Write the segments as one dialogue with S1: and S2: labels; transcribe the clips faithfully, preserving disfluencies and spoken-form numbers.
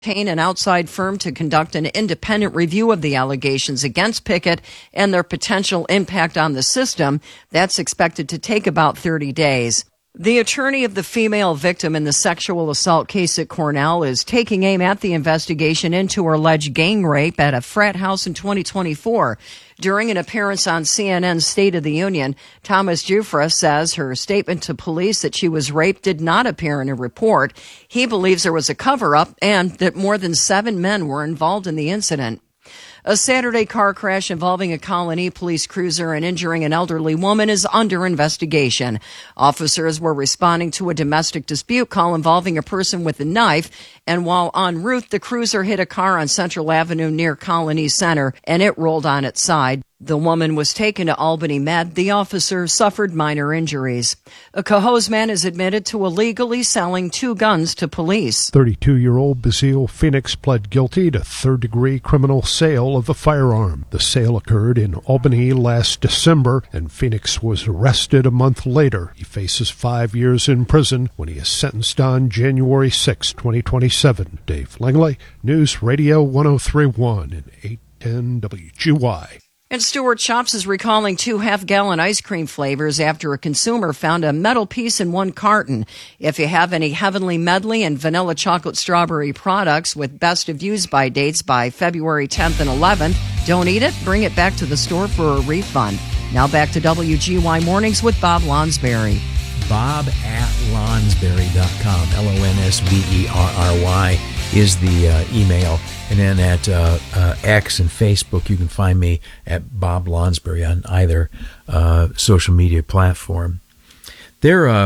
S1: Obtain an outside firm to conduct an independent review of the allegations against Pickett and their potential impact on the system. That's expected to take about thirty days. The attorney of the female victim in the sexual assault case at Cornell is taking aim at the investigation into her alleged gang rape at a frat house in twenty twenty-four. During an appearance on C N N's State of the Union, Thomas Jufra says her statement to police that she was raped did not appear in a report. He believes there was a cover-up and that more than seven men were involved in the incident. A Saturday car crash involving a Colony police cruiser and injuring an elderly woman is under investigation. Officers were responding to a domestic dispute call involving a person with a knife, and while en route, the cruiser hit a car on Central Avenue near Colony Center, and it rolled on its side. The woman was taken to Albany Med. The officer suffered minor injuries. A Cohoes man is admitted to illegally selling two guns to police.
S2: thirty-two-year-old Basile Phoenix pled guilty to third-degree criminal sale of a firearm. The sale occurred in Albany last December, and Phoenix was arrested a month later. He faces five years in prison when he is sentenced on January sixth, twenty twenty-seven. Dave Langley, News Radio one oh three point one and eight ten W G Y.
S1: And Stewart Shops is recalling two half-gallon ice cream flavors after a consumer found a metal piece in one carton. If you have any Heavenly Medley and vanilla chocolate strawberry products with best of use by dates by February tenth and eleventh, don't eat it, bring it back to the store for a refund. Now back to W G Y Mornings with Bob Lonsberry.
S3: Bob at Lonsberry dot com, L O N S B E R R Y is the uh, email. And then at uh, uh, X and Facebook, you can find me at Bob Lonsberry on either uh, social media platform. There, uh,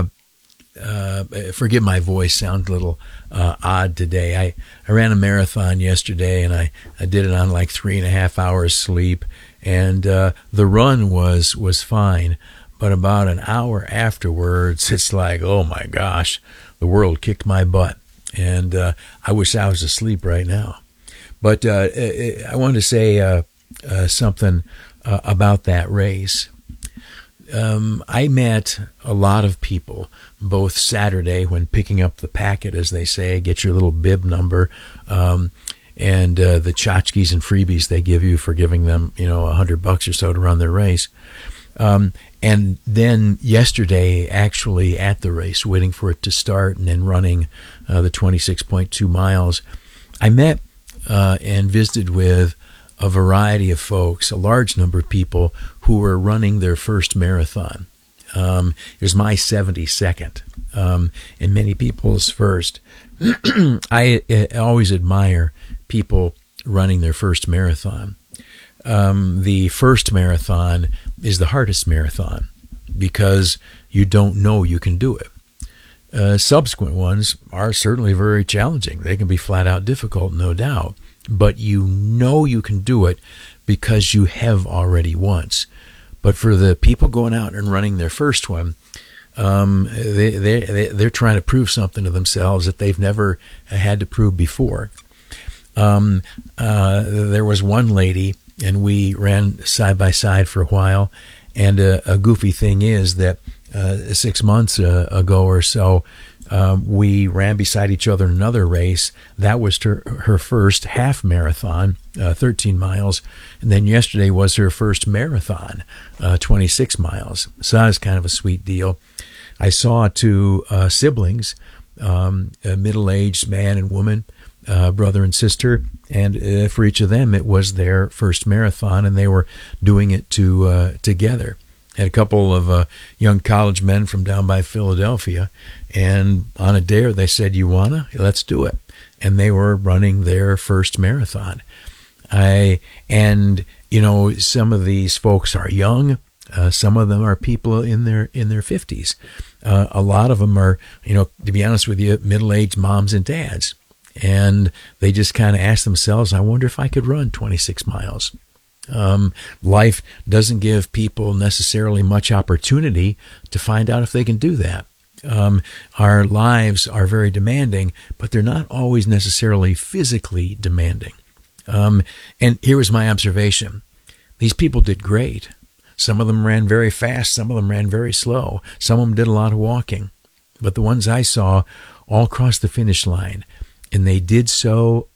S3: uh, forgive my voice, sounds a little uh, odd today. I, I ran a marathon yesterday, and I, I did it on like three and a half hours sleep. And uh, the run was was fine. But about an hour afterwards, it's like, oh my gosh, the world kicked my butt. And uh, I wish I was asleep right now. But uh, I wanted to say uh, uh, something uh, about that race. Um, I met a lot of people, both Saturday when picking up the packet, as they say, get your little bib number, um, and uh, the tchotchkes and freebies they give you for giving them, you know, a hundred bucks or so to run their race. Um, and then yesterday, actually at the race, waiting for it to start and then running uh, the twenty-six point two miles, I met uh, and visited with a variety of folks, a large number of people who were running their first marathon. Um, it was my seventy-second, um, and many people's first. I, I always admire people running their first marathon. Um, the first marathon is the hardest marathon because you don't know you can do it. Uh, subsequent ones are certainly very challenging. They can be flat out difficult, no doubt, but you know you can do it because you have already once. But for the people going out and running their first one, um, they, they, they, they're trying to prove something to themselves that they've never had to prove before. Um, uh, there was one lady, and we ran side by side for a while. And a, a goofy thing is that uh, six months uh, ago or so, um, we ran beside each other in another race. That was her, her first half marathon, uh, thirteen miles. And then yesterday was her first marathon, uh, twenty-six miles. So that was kind of a sweet deal. I saw two uh, siblings, um, a middle-aged man and woman, Uh, brother and sister, and uh, for each of them it was their first marathon, and they were doing it to uh, together. Had a couple of uh, young college men from down by Philadelphia, and on a dare they said, "You wanna? Let's do it." And they were running their first marathon. I and you know some of these folks are young. Uh, some of them are people in their in their fifties. Uh, a lot of them are, you know, to be honest with you, middle-aged moms and dads. And they just kind of ask themselves, I wonder if I could run twenty-six miles. Um, life doesn't give people necessarily much opportunity to find out if they can do that. Um, our lives are very demanding, but they're not always necessarily physically demanding. Um, and here was my observation. These people did great. Some of them ran very fast. Some of them ran very slow. Some of them did a lot of walking. But the ones I saw all crossed the finish line. and they did so